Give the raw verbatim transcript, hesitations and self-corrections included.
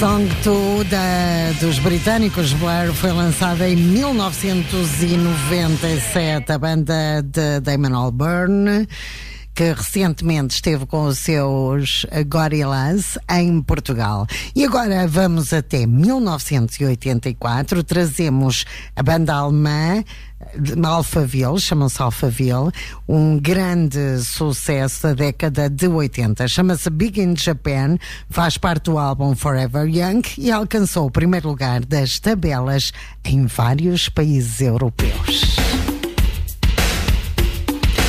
Song dois da, dos britânicos Blur foi lançada em mil novecentos e noventa e sete. A banda de Damon Albarn, que recentemente esteve com os seus Gorillaz em Portugal. E agora vamos até mil novecentos e oitenta e quatro, trazemos a banda alemã Alphaville, chamam-se Alphaville, um grande sucesso da década de oitenta. Chama-se Big in Japan, faz parte do álbum Forever Young e alcançou o primeiro lugar das tabelas em vários países europeus.